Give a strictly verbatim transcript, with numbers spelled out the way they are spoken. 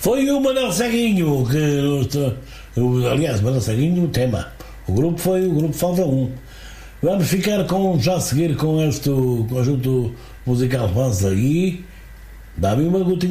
Foi o Manuel Serrinho que, aliás, Manuel Serrinho, o tema. O grupo foi o grupo Falta um. Vamos ficar com, já a seguir com este conjunto musical Vanza e dá-me uma gotinha.